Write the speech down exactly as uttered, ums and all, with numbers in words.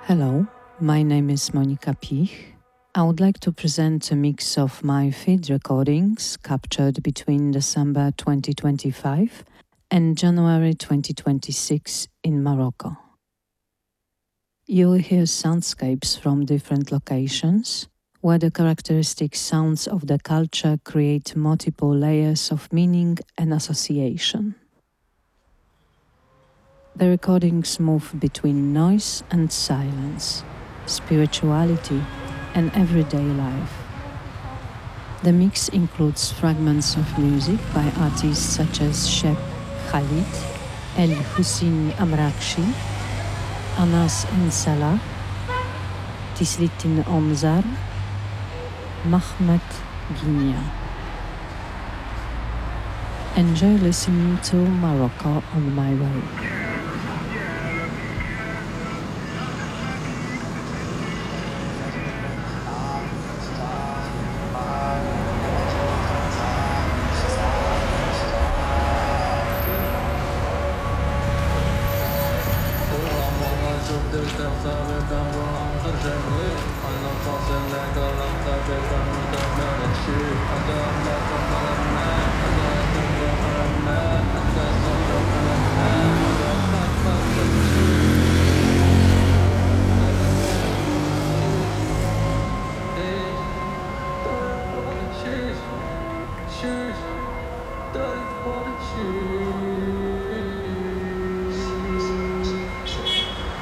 Hello, my name is Monika Pich. I would like to present a mix of my field recordings captured between December twenty twenty-five and January twenty twenty-six in Morocco. You will hear soundscapes from different locations, where the characteristic sounds of the culture create multiple layers of meaning and association. The recordings move between noise and silence, spirituality and everyday life. The mix includes fragments of music by artists such as Cheb Khalid, El Hussein Amrakshi, Anas N. Salah, Tislitin Omzar, Mahmet Guinia. Enjoy listening to Morocco on my way. I'm